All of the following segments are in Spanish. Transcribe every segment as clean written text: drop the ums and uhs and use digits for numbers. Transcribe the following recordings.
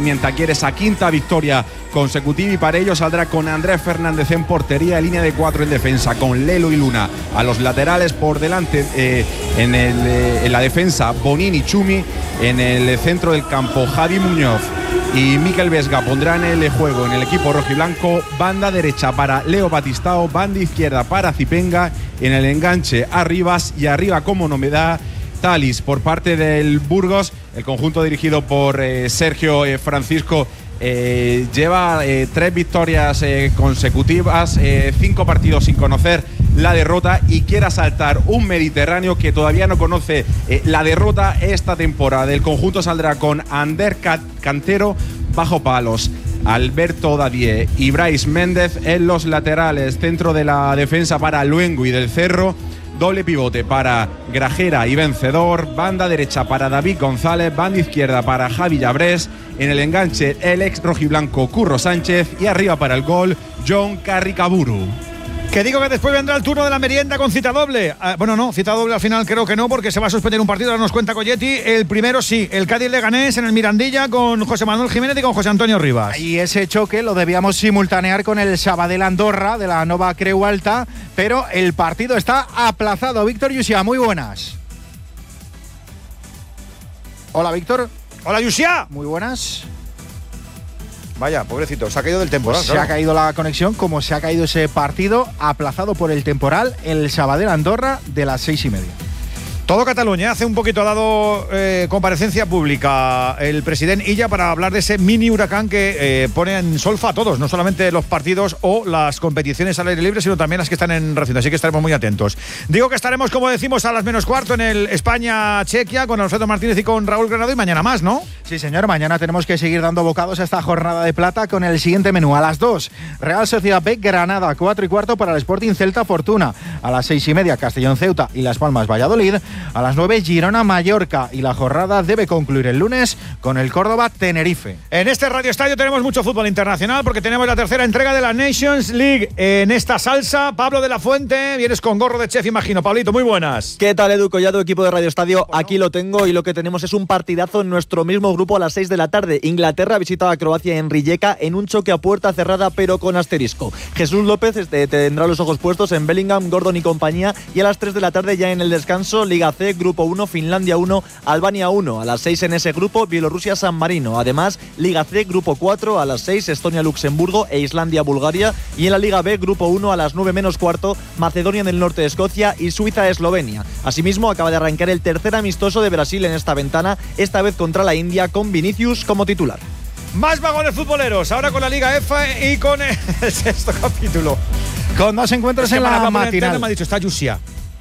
Pimienta quiere esa quinta victoria consecutiva y para ello saldrá con Andrés Fernández en portería, línea de 4 en defensa, con Lelo y Luna a los laterales, por delante en la defensa Bonini, Chumi, en el centro del campo Javi Muñoz y Mikel Vesga pondrán el juego en el equipo rojiblanco, banda derecha para Leo Batistao, banda izquierda para Zipenga, en el enganche Arribas y arriba como novedad Thalys por parte del Burgos. El conjunto dirigido por Sergio Francisco lleva 3 victorias consecutivas, 5 partidos sin conocer la derrota y quiere asaltar un Mediterráneo que todavía no conoce la derrota esta temporada. Del conjunto saldrá con Ander Cantero bajo palos, Alberto Dadie y Brais Méndez en los laterales, centro de la defensa para Luengo y del Cerro, doble pivote para Grajera y Vencedor, banda derecha para David González, banda izquierda para Javi Llabrés, en el enganche el ex rojiblanco Curro Sánchez y arriba para el gol John Carricaburu. Que digo que después vendrá el turno de la merienda con cita doble. Bueno, no, cita doble al final creo que no, porque se va a suspender un partido, ahora nos cuenta Colletti. El primero sí, el Cádiz-Leganés en el Mirandilla con José Manuel Jiménez y con José Antonio Rivas. Y ese choque lo debíamos simultanear con el Sabadell-Andorra de la Nova Creu Alta, pero el partido está aplazado. Víctor Yusia, muy buenas. Hola, Víctor. Hola, Yusia. Muy buenas. Vaya, pobrecito, se ha caído del temporal. Pues se ha caído la conexión, como se ha caído ese partido aplazado por el temporal, el Sabadell-Andorra de las 6:30. Todo Cataluña. Hace un poquito ha dado comparecencia pública el presidente Illa para hablar de ese mini huracán que pone en solfa a todos, no solamente los partidos o las competiciones al aire libre, sino también las que están en recinto, así que estaremos muy atentos. Digo que estaremos, como decimos, a las -15 en el España-Chequia con Alfredo Martínez y con Raúl Granado, y mañana más, ¿no? Sí, señor, mañana tenemos que seguir dando bocados a esta jornada de plata con el siguiente menú. A las 2, Real Sociedad B, Granada, 4:15 para el Sporting Celta Fortuna. A las 6:30, Castellón Ceuta y Las Palmas Valladolid. A las 9, Girona Mallorca, y la jornada debe concluir el lunes con el Córdoba Tenerife. En este Radio Estadio tenemos mucho fútbol internacional porque tenemos la tercera entrega de la Nations League. En esta salsa, Pablo de la Fuente, vienes con gorro de chef, imagino. Pablito, muy buenas. ¿Qué tal, Edu Collado, equipo de Radio Estadio? Bueno, aquí lo tengo, y lo que tenemos es un partidazo en nuestro mismo grupo a las 6 de la tarde. Inglaterra visita a Croacia en Rijeka en un choque a puerta cerrada pero con asterisco. Jesús López tendrá los ojos puestos en Bellingham, Gordon y compañía, y a las 3 de la tarde ya en el descanso, Liga C, Grupo 1, Finlandia 1, Albania 1. A las 6 en ese grupo, Bielorrusia-San Marino. Además, Liga C, Grupo 4, a las 6, Estonia-Luxemburgo e Islandia-Bulgaria. Y en la Liga B, Grupo 1, a las 9 menos cuarto, Macedonia del Norte de Escocia y Suiza-Eslovenia. Asimismo, acaba de arrancar el tercer amistoso de Brasil en esta ventana, esta vez contra la India, con Vinicius como titular. Más vagones futboleros, ahora con la Liga F y con el sexto capítulo. Con 2 encuentros en la matinal. Me ha dicho, está Yusia.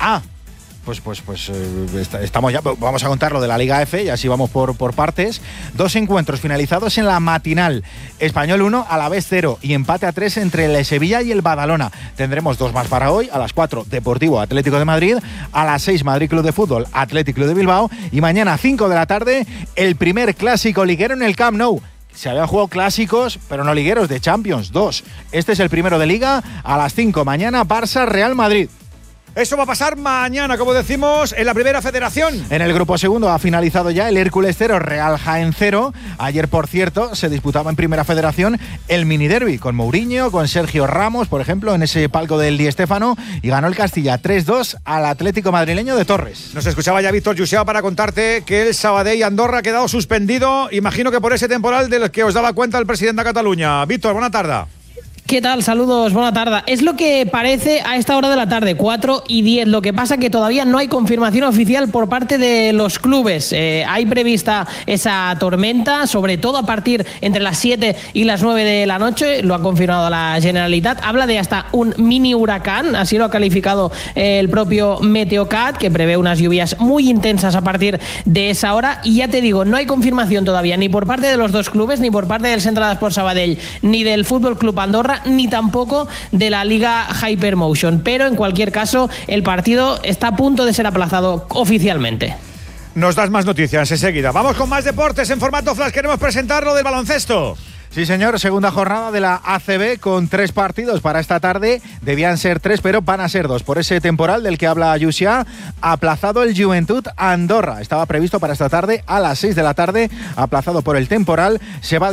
Pues estamos ya, vamos a contar lo de la Liga F y así vamos por partes. 2 encuentros finalizados en la matinal. Español 1, Alavés 0 y empate a 3 entre el Sevilla y el Badalona. Tendremos 2 más para hoy. A las 4, Deportivo Atlético de Madrid. A las 6, Madrid Club de Fútbol, Atlético Club de Bilbao. Y mañana, 5 de la tarde, el primer clásico liguero en el Camp Nou. Se habían jugado clásicos, pero no ligueros, de Champions, 2. Este es el primero de Liga. A las 5 mañana, Barça-Real Madrid. Eso va a pasar mañana, como decimos, en la primera federación. En el grupo segundo ha finalizado ya el Hércules 0, Real Jaén 0. Ayer, por cierto, se disputaba en primera federación el mini derbi con Mourinho, con Sergio Ramos, por ejemplo, en ese palco del Di Stéfano, y ganó el Castilla 3-2 al Atlético madrileño de Torres. Nos escuchaba ya Víctor Yusia para contarte que el Sabadell Andorra ha quedado suspendido, imagino que por ese temporal del que os daba cuenta el presidente de Cataluña. Víctor, buena tarde. ¿Qué tal? Saludos, buena tarde. Es lo que parece a esta hora de la tarde, 4:10. Lo que pasa que todavía no hay confirmación oficial por parte de los clubes. Hay prevista esa tormenta, sobre todo a partir entre las 7 y las 9 de la noche. Lo ha confirmado la Generalitat. Habla de hasta un mini huracán, así lo ha calificado el propio Meteocat, que prevé unas lluvias muy intensas a partir de esa hora. Y ya te digo, no hay confirmación todavía, ni por parte de los dos clubes, ni por parte del Centre d'Esports Sabadell, ni del Fútbol Club Andorra, ni tampoco de la Liga Hypermotion, pero en cualquier caso el partido está a punto de ser aplazado oficialmente. Nos das más noticias enseguida. Vamos con más deportes en formato flash. Queremos presentar lo del baloncesto. Sí, señor, segunda jornada de la ACB con 3 partidos para esta tarde. Debían ser 3, pero van a ser 2. Por ese temporal del que habla Yusia, aplazado el Juventud Andorra. Estaba previsto para esta tarde a las 6 de la tarde, aplazado por el temporal. Se va